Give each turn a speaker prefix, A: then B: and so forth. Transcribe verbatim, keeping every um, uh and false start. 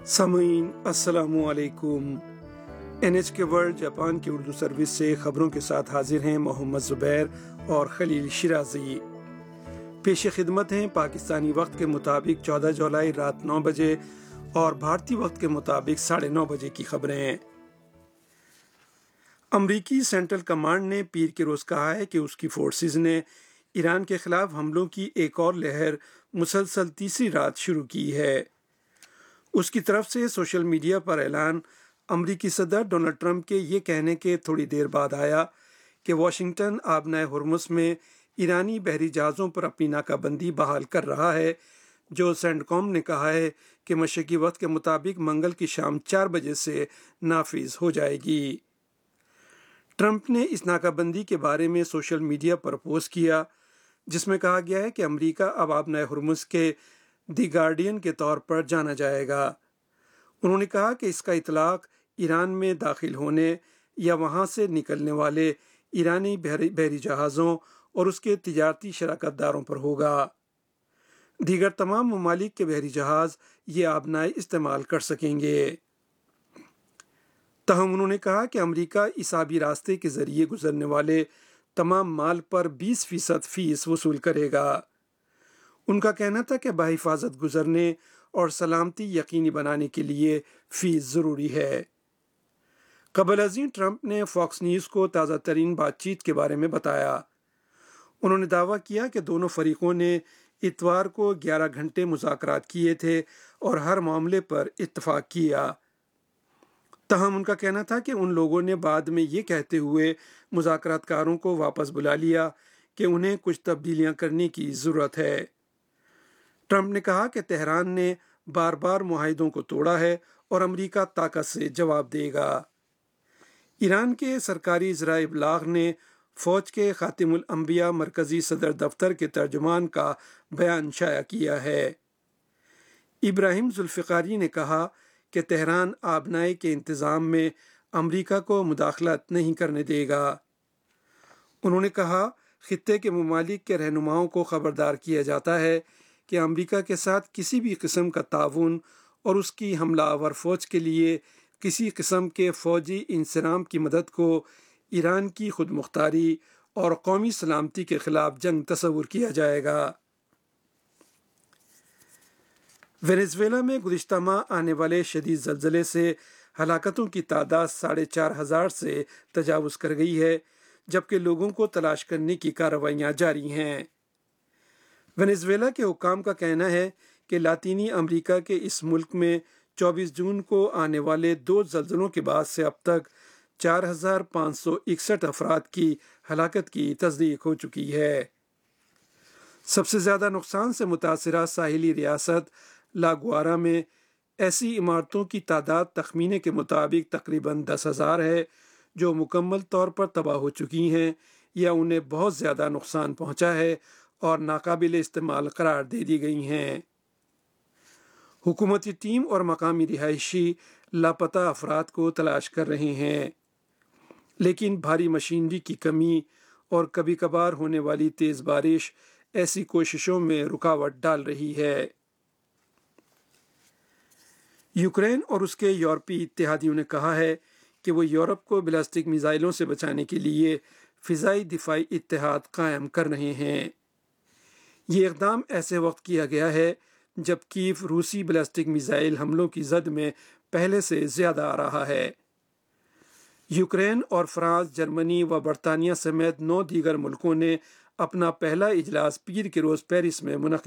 A: सामीन अस्सलामु अलैकुम। एन एच के वर्ल्ड जापान की उर्दू सर्विस से खबरों के साथ हाजिर हैं मोहम्मद ज़ुबैर और खलील शिराजी। पेश खिदमत हैं पाकिस्तानी वक्त के मुताबिक चौदह जुलाई रात नौ बजे और भारतीय वक्त के मुताबिक साढ़े नौ बजे की खबरें। अमरीकी सेंट्रल कमांड ने पीर के रोज़ कहा है कि उसकी फोर्सेस ने ईरान के खिलाफ हमलों की एक और लहर मुसलसल तीसरी रात शुरू की है। उसकी तरफ से सोशल मीडिया पर ऐलान अमरीकी सदर डोनाल्ड ट्रंप के ये कहने के थोड़ी देर बाद आया कि वाशिंगटन आबनाए हुर्मुस में ईरानी बहरी जहाज़ों पर अपनी नाकाबंदी बहाल कर रहा है, जो सेंटकॉम ने कहा है कि मशरकी वक्त के मुताबिक मंगल की शाम चार बजे से नाफिज हो जाएगी। ट्रंप ने इस नाकाबंदी के बारे में सोशल मीडिया पर पोस्ट किया, जिसमें कहा गया है कि अमेरिका अब आबनाए हुर्मुस के दी गार्डियन के तौर पर जाना जाएगा। उन्होंने कहा कि इसका इतलाक ईरान में दाखिल होने या वहाँ से निकलने वाले ईरानी बहरी बहरी जहाज़ों और उसके तिजारती शराकतदारों पर होगा। दीगर तमाम ममालिक के बहरी जहाज़ ये आबनाए इस्तेमाल कर सकेंगे। तहम उन्होंने कहा कि अमेरिका इस आबी रास्ते के ज़रिए गुजरने वाले तमाम माल पर बीस फीसद फीस वसूल करेगा। उनका कहना था कि बाहिफाजत गुजरने और सलामती यकीनी बनाने के लिए फीस ज़रूरी है। कबल अज़ीं ट्रंप ने फॉक्स न्यूज़ को ताज़ा तरीन बातचीत के बारे में बताया। उन्होंने दावा किया कि दोनों फरीकों ने इतवार को ग्यारह घंटे मुज़ाकरात किए थे और हर मामले पर इत्तफाक किया। तहम उनका कहना था कि उन लोगों ने बाद में ये कहते हुए मुज़ाकरातकारों को वापस बुला लिया कि उन्हें कुछ तब्दीलियां करने की ज़रूरत है। ट्रंप ने कहा कि तेहरान ने बार बार मुआहिदों को तोड़ा है और अमेरिका ताकत से जवाब देगा। ईरान के सरकारी ज़राए इब्लाग ने फ़ौज के खातिमुल अंबिया मरकज़ी सदर दफ्तर के तर्जुमान का बयान शाया किया है। इब्राहिम जुल्फ़िकारी ने कहा कि तेहरान आबनाए के इंतज़ाम में अमेरिका को मुदाखलत नहीं करने देगा। उन्होंने कहा, खित्ते के ममालिक के रहनुमाओं को ख़बरदार किया जाता है कि अमेरिका के साथ किसी भी किस्म का ताउन और उसकी हमलावर फ़ौज के लिए किसी किस्म के फ़ौजी इंसराम की मदद को ईरान की खुद मुख्तारी और कौमी सलामती के ख़िलाफ़ जंग तस्वुर किया जाएगा। वेनेज़ुएला में गुज़िश्ता माह आने वाले शदीद ज़लज़ले से हलाकतों की तादाद साढ़े चार हज़ार से तजावुज़ कर गई है, जबकि लोगों को तलाश करने की कार्रवाइयाँ जारी हैं। वेनेज़ुएला के हुक्काम का कहना है कि लातीनी अमेरिका के इस मुल्क में चौबीस जून को आने वाले दो ज़लज़लों के बाद से अब तक चार हज़ार पाँच सौ इकसठ अफराद की हलाकत की तस्दीक हो चुकी है। सबसे ज़्यादा नुकसान से मुतासरा साहिली रियासत लागुआरा में ऐसी इमारतों की तादाद तखमीने के मुताबिक तकरीबन दस हज़ार है, जो मुकम्मल तौर पर तबाह हो चुकी हैं या उन्हें बहुत ज़्यादा नुकसान पहुँचा है और नाकाबिल इस्तेमाल करार दे दी गई हैं। हुकूमती टीम और मकामी रिहायशी लापता अफराद को तलाश कर रहे हैं, लेकिन भारी मशीनरी की कमी और कभी कभार होने वाली तेज़ बारिश ऐसी कोशिशों में रुकावट डाल रही है। यूक्रेन और उसके यूरोपीय इत्तेहादियों ने कहा है कि वो यूरोप को बैलिस्टिक मिसाइलों से बचाने के लिए फ़िज़ाई दिफाई इत्तेहाद कायम कर रहे हैं। ये इक़दाम ऐसे वक्त किया गया है जब कीव रूसी बैलिस्टिक मिसाइल हमलों की जद में पहले से ज़्यादा आ रहा है। यूक्रेन और फ्रांस, जर्मनी व बरतानिया समेत नौ दीगर मुल्कों ने अपना पहला इजलास पीर के रोज़ पेरिस में मुनक़िद